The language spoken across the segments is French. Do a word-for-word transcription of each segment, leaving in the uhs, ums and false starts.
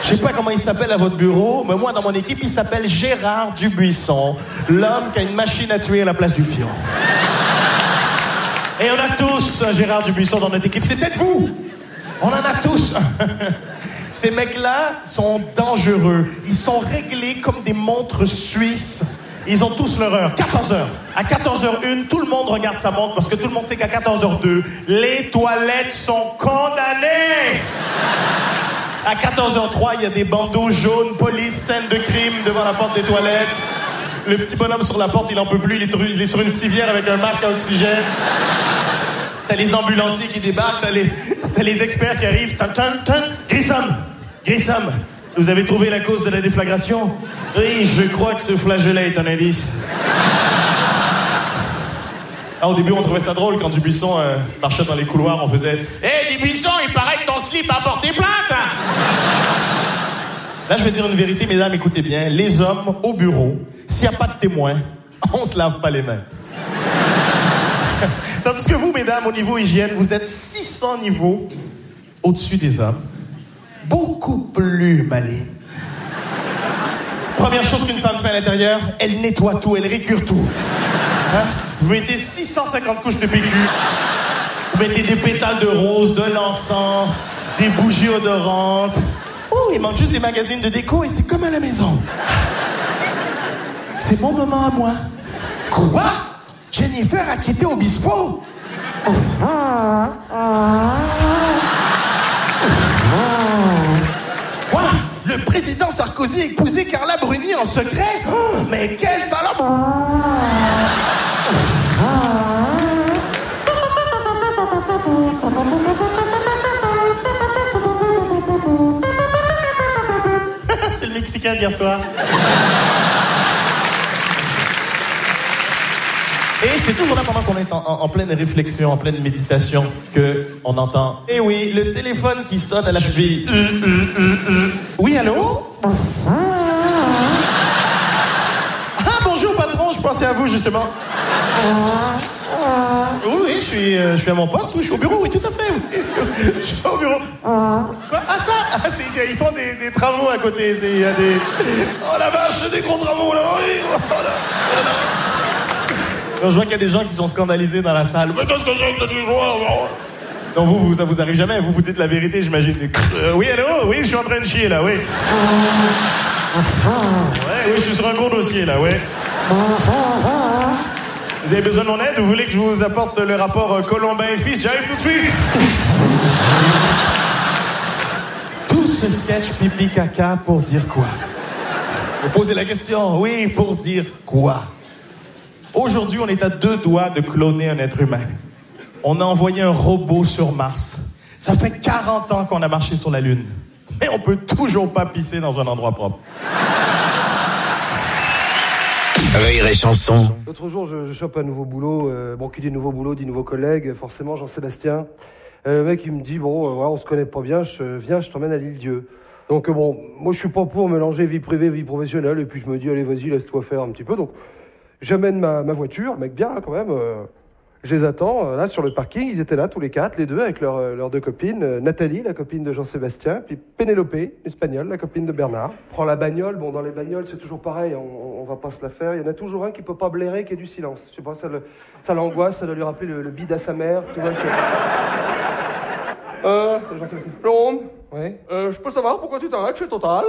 Je sais pas comment il s'appelle à votre bureau, mais moi, dans mon équipe, il s'appelle Gérard Dubuisson, l'homme qui a une machine à tuer à la place du fion. Et on a tous un Gérard Dubuisson dans notre équipe. C'est peut-être vous. On en a tous. Ces mecs-là sont dangereux. Ils sont réglés comme des montres suisses. Ils ont tous leur heure. quatorze heures. À quatorze heures une, tout le monde regarde sa montre parce que tout le monde sait qu'à quatorze heures deux, les toilettes sont condamnées. À quatorze heures trois, il y a des bandeaux jaunes, police, scène de crime devant la porte des toilettes. Le petit bonhomme sur la porte, il en peut plus. Il est, il est sur une civière avec un masque à oxygène. T'as les ambulanciers qui débarquent, t'as les, t'as les experts qui arrivent. Tan, tan, tan. Grissom, Grissom, vous avez trouvé la cause de la déflagration? Oui, je crois que ce flageolet est un indice. Ah, au début, on trouvait ça drôle quand Dubuisson euh, marchait dans les couloirs, on faisait « Hé, hey, Dubuisson, il paraît que ton slip a porté plainte! » Là, je vais dire une vérité, mesdames, écoutez bien. Les hommes, au bureau, s'il n'y a pas de témoin, on se lave pas les mains. Tandis que vous, mesdames, au niveau hygiène, vous êtes six cents niveaux au-dessus des hommes. Beaucoup plus maligne. Première chose qu'une femme fait à l'intérieur, elle nettoie tout, elle récure tout. Hein? Vous mettez six cent cinquante couches de P Q. Vous mettez des pétales de rose, de l'encens, des bougies odorantes. Oh, il manque juste des magazines de déco et c'est comme à la maison. C'est mon moment à moi. Quoi? Jennifer a quitté Obispo? Quoi? Le président Sarkozy a épousé Carla Bruni en secret? Oh, mais quelle salope! C'est le Mexicain d'hier soir. Et c'est toujours là pendant qu'on est en, en, en pleine réflexion, en pleine méditation, que on entend. Eh oui, le téléphone qui sonne à la cheville. Euh, euh, euh, euh. Oui, allô? Ah, bonjour patron, je pensais à vous justement. Oui, oui, je suis, euh, je suis à mon poste, oui, je suis au bureau, oui, tout à fait. Oui. Je suis au bureau. Quoi? Ah ça? Ah, c'est, ils font des, des travaux à côté. Il y a des... Oh la vache, des gros travaux là. Oui, oh, là. Oh, là. Donc, je vois qu'il y a des gens qui sont scandalisés dans la salle. Mais qu'est-ce que c'est que cette histoire? Non, vous, vous, ça vous arrive jamais. Vous vous dites la vérité, j'imagine. Euh, oui, allô? Oui, je suis en train de chier là, oui. Ouais, oui, je suis sur un gros dossier là, oui. Vous avez besoin de mon aide? Vous voulez que je vous apporte le rapport Colombin et Fils? J'arrive tout de suite. Tout ce sketch pipi caca pour dire quoi? Vous posez la question. Oui, pour dire quoi? Aujourd'hui, on est à deux doigts de cloner un être humain. On a envoyé un robot sur Mars. Ça fait quarante ans qu'on a marché sur la Lune. Mais on peut toujours pas pisser dans un endroit propre. Rire et chanson. L'autre jour, je, je chope un nouveau boulot. Euh, bon, qui dit nouveau boulot, dit nouveau collègue. Forcément, Jean-Sébastien. Euh, le mec, il me dit, bon, euh, voilà, on se connaît pas bien. Je viens, je t'emmène à l'Île-Dieu. Donc, euh, bon, moi, je suis pas pour mélanger vie privée, vie professionnelle. Et puis, je me dis, allez, vas-y, laisse-toi faire un petit peu. Donc, j'amène ma, ma voiture, mec bien, hein, quand même. Euh, je les attends, euh, là, sur le parking. Ils étaient là, tous les quatre, les deux, avec leurs euh, leurs deux copines. Euh, Nathalie, la copine de Jean-Sébastien, puis Pénélope, l'espagnole, la copine de Bernard. Prends la bagnole. Bon, dans les bagnoles, c'est toujours pareil. On, on va pas se la faire. Il y en a toujours un qui peut pas blairer, qui est du silence. Je sais pas, ça, le, ça l'angoisse, ça doit lui rappeler le, le bide à sa mère, tu vois. Que... euh, c'est Jean-Sébastien. Jérôme, ouais. euh, je peux savoir pourquoi tu t'arrêtes chez Total?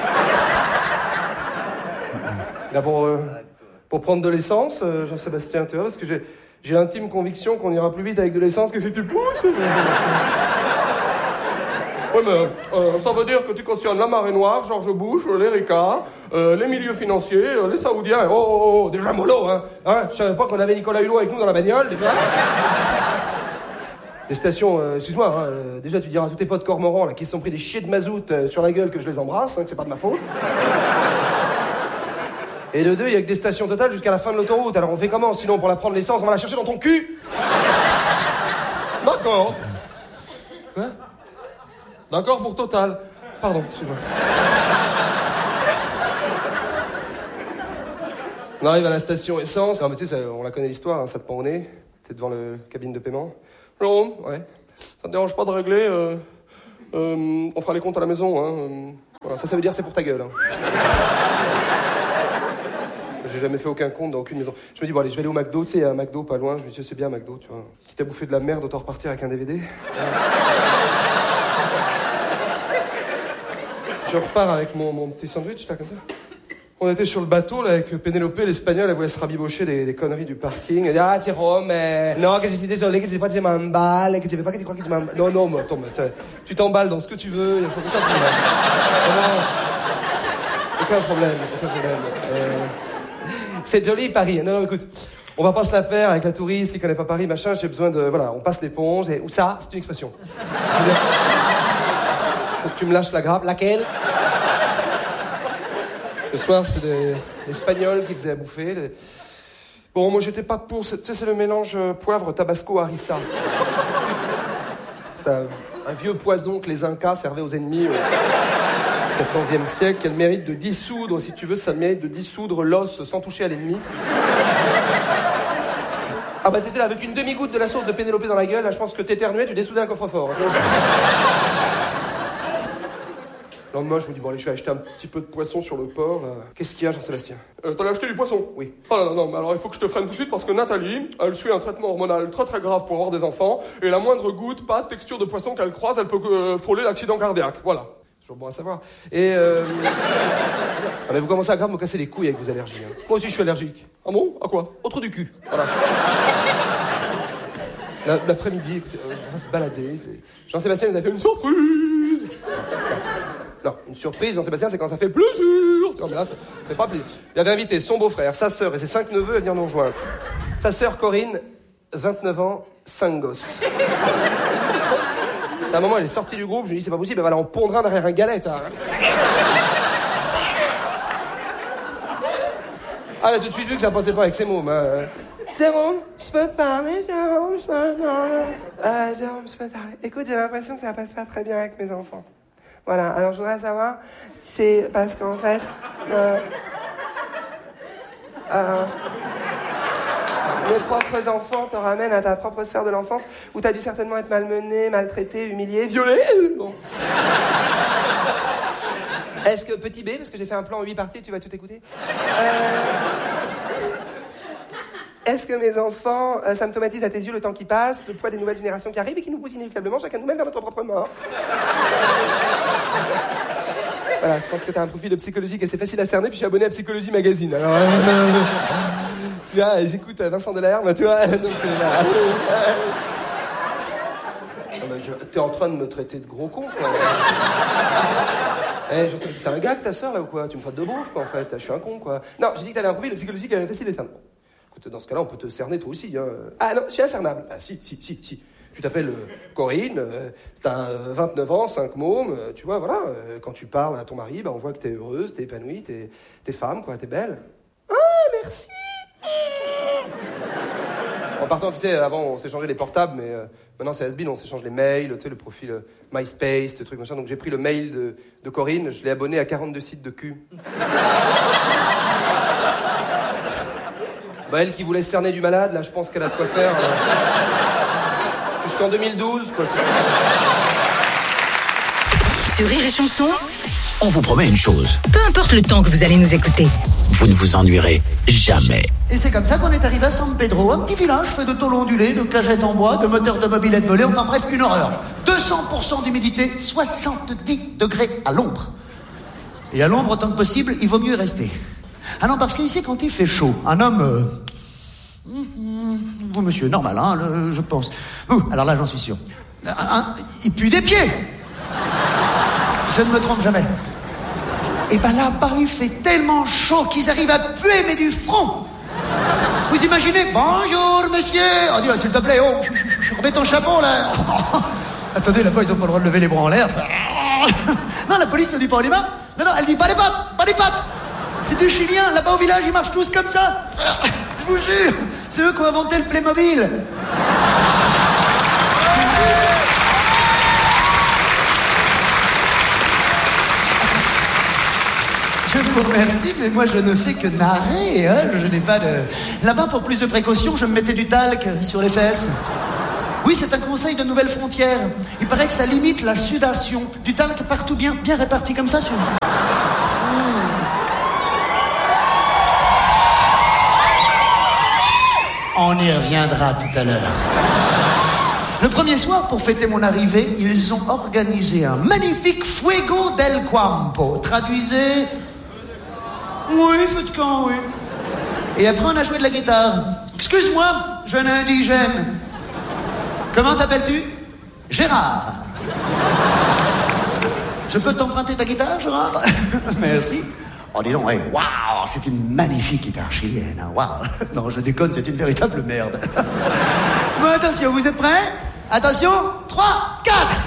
Là, pour... Euh, Pour prendre de l'essence, euh, Jean-Sébastien, tu vois, parce que j'ai, j'ai l'intime conviction qu'on ira plus vite avec de l'essence que si tu pousses. Oui, mais euh, ça veut dire que tu cautionnes la marée noire, George Bush, l'Erika, euh, les milieux financiers, euh, les Saoudiens. Oh, oh, oh, déjà mollo, hein, hein. Je savais pas qu'on avait Nicolas Hulot avec nous dans la bagnole, déjà. Les stations, euh, excuse-moi, hein, euh, déjà tu diras à tous tes potes cormorans là, qui se sont pris des chiés de mazout euh, sur la gueule que je les embrasse, hein, que c'est pas de ma faute. Et de deux, il y a que des stations Total jusqu'à la fin de l'autoroute. Alors on fait comment sinon pour la prendre l'essence? On va la chercher dans ton cul? D'accord. Quoi? D'accord pour Total. Pardon, excuse-moi. On arrive à la station essence. Non mais tu sais, ça, on la connaît l'histoire, hein, ça te pend au nez. T'es devant la cabine de paiement. Non, ouais. Ça te dérange pas de régler euh, euh, on fera les comptes à la maison, hein. Voilà, ça, ça veut dire c'est pour ta gueule. Hein. J'ai jamais fait aucun compte dans aucune maison. Je me dis, bon, allez, je vais aller au McDo, tu sais, il y a un McDo pas loin. Je me dis, c'est bien, un McDo, tu vois. Quitte à bouffer de la merde, autant repartir avec un D V D. Je repars avec mon, mon petit sandwich, là, comme ça. On était sur le bateau, là, avec Pénélope, l'Espagnole, elle voulait se rabibocher des, des conneries du parking. Elle dit, ah, Jérôme, mais... non, que je suis désolé, que des fois, tu m'emballes, que tu veux pas que tu crois que tu m'emballes. Non, non, mais attends, mais tu t'emballes dans ce que tu veux, il n'y a aucun problème. Non, aucun problème, aucun problème. Euh... C'est joli, Paris. Non, non, écoute, on va pas se la faire avec la touriste qui connaît pas Paris, machin, j'ai besoin de... Voilà, on passe l'éponge, et... Ou ça, c'est une expression. Faut que tu me lâches la grappe. Laquelle? Le soir, c'est des Espagnols qui faisaient à bouffer. Les... Bon, moi, j'étais pas pour... Tu sais, c'est le mélange poivre, tabasco, harissa. C'est un, un vieux poison que les Incas servaient aux ennemis au quatorzième siècle, qui a le mérite de dissoudre, si tu veux, ça a le mérite de dissoudre l'os sans toucher à l'ennemi. Ah bah, t'étais là avec une demi-goutte de la sauce de Pénélope dans la gueule, là, je pense que t'éternuais, tu dessoudais un coffre-fort. Le lendemain, je me dis, bon, allez, je vais acheter un petit peu de poisson sur le port, là. Qu'est-ce qu'il y a, Jean-Sébastien? Euh, t'allais acheter du poisson? Oui. Oh non, non, non, mais alors il faut que je te freine tout de suite parce que Nathalie, elle suit un traitement hormonal très très grave pour avoir des enfants, et la moindre goutte, pas de texture de poisson qu'elle croise, elle peut euh, frôler l'accident cardiaque. Voilà. C'est toujours bon à savoir. Et euh... ah, mais vous commencez à grave me casser les couilles avec vos allergies. Hein. Moi aussi, je suis allergique. Ah bon? À quoi? Au trou du cul. Voilà. L'après-midi, écoutez, euh, on va se balader. Jean-Sébastien nous a fait une surprise. Non, une surprise, Jean-Sébastien, c'est quand ça fait plaisir. Tu vois, mais là, ça fait pas plaisir. Il avait invité son beau-frère, sa sœur et ses cinq neveux à venir nous rejoindre. Sa sœur Corinne, vingt-neuf ans, cinq gosses. À un moment, elle est sortie du groupe, je lui ai dit, c'est pas possible, elle va aller en pondre un derrière un galet. Hein. Ah, elle a tout de suite vu que ça passait pas avec ses mômes. Hein. Jérôme, je peux te parler, Jérôme, je peux te parler. Euh, Jérôme, je peux te parler. Écoute, j'ai l'impression que ça passe pas très bien avec mes enfants. Voilà, alors je voudrais savoir si c'est parce qu'en fait... Euh, euh, mes propres enfants te ramènent à ta propre sphère de l'enfance où t'as dû certainement être malmené, maltraité, humilié, violé. Bon. Est-ce que, petit B, parce que j'ai fait un plan en huit parties, tu vas tout écouter euh, Est-ce que mes enfants euh, symptomatisent à tes yeux le temps qui passe, le poids des nouvelles générations qui arrivent et qui nous poussent inéluctablement chacun de nous-mêmes vers notre propre mort? Voilà, je pense que t'as un profil de psychologie qui est assez facile à cerner, puis je suis abonné à Psychologie Magazine. Alors, euh, tu vois, j'écoute Vincent Delerme, tu vois, donc... Euh, euh, T'es en train de me traiter de gros con, quoi. Eh, je sais, c'est un gars que ta sœur, là, ou quoi? Tu me fais de bouffe, quoi, en fait. Je suis un con, quoi. Non, j'ai dit que t'avais un profil de psychologie qui avait facile à cerner. Écoute, dans ce cas-là, on peut te cerner, toi aussi, hein. Ah non, je suis incernable. Ah si, si, si, si. Tu t'appelles euh, Corinne, euh, t'as euh, vingt-neuf ans, cinq mômes, euh, tu vois, voilà. Euh, quand tu parles à ton mari, bah, on voit que t'es heureuse, t'es épanouie, t'es, t'es femme, quoi, t'es belle. Ah, merci. En partant, tu sais, avant, on s'échangeait les portables, mais euh, maintenant, c'est has-been, on s'échange les mails, tu sais, le profil euh, MySpace, ce truc, machin. Donc, j'ai pris le mail de, de Corinne, je l'ai abonné à quarante-deux sites de cul. Bah, elle qui voulait cerner du malade, là, je pense qu'elle a de quoi faire. Euh, jusqu'en deux mille douze, quoi. Sur Rire et Chanson, on vous promet une chose. Peu importe le temps que vous allez nous écouter, vous ne vous ennuierez jamais. Et c'est comme ça qu'on est arrivé à San Pedro, un petit village fait de tôles ondulées, de cagettes en bois, de moteurs de mobylettes volés, enfin bref, une horreur. deux cents pour cent d'humidité, soixante-dix degrés à l'ombre. Et à l'ombre, autant que possible, il vaut mieux y rester. Ah non, parce qu'ici, quand il fait chaud, un homme... Euh... Vous, monsieur, normal, hein, le, je pense. Vous, alors là, j'en suis sûr. Un, un, il pue des pieds. Je ne me trompe jamais. Et ben là, Paris fait tellement chaud qu'ils arrivent à puer, mais du front. Vous imaginez? Bonjour, monsieur. On dit, oh, s'il te plaît, oh, remets ton chapeau, là. Attendez, là-bas, ils ont pas le droit de lever les bras en l'air, ça. Non, la police ne dit pas les mains. Non, non, elle dit pas les pattes, pas les pattes. C'est du chilien. Là-bas, au village, ils marchent tous comme ça. Je vous jure, c'est eux qui ont inventé le Playmobil. Je vous remercie, mais moi je ne fais que narrer, hein. Je n'ai pas de... Là-bas, pour plus de précaution, je me mettais du talc sur les fesses. Oui, Oui, c'est un conseil de nouvelles frontières. Il paraît que ça limite la sudation. Du talc partout bien, bien réparti comme ça sur... On y reviendra tout à l'heure. Le premier soir, pour fêter mon arrivée, ils ont organisé un magnifique Fuego del Campo. Traduisez... Oui, feu de camp, oui. Et après, on a joué de la guitare. Excuse-moi, jeune indigène. Comment t'appelles-tu? Gérard. Je peux t'emprunter ta guitare, Gérard? Merci. Oh, dis donc, hey, waouh, c'est une magnifique guitare chilienne, hein, waouh. Non, je déconne, c'est une véritable merde. Bon, attention, vous êtes prêts? Attention, trois, quatre.